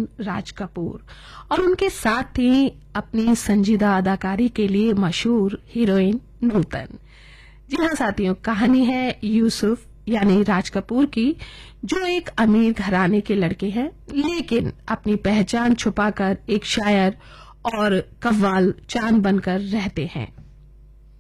Heroine Raj Kapoor और उनके साथ थी अपनी संजीदा अदाकारी के लिए मशहूर हीरोइन नूतन। जी हाँ साथियों, कहानी है यूसुफ यानी राज कपूर की, जो एक अमीर घराने के लड़के हैं लेकिन अपनी पहचान छुपाकर एक शायर और कव्वाल चांद बनकर रहते हैं।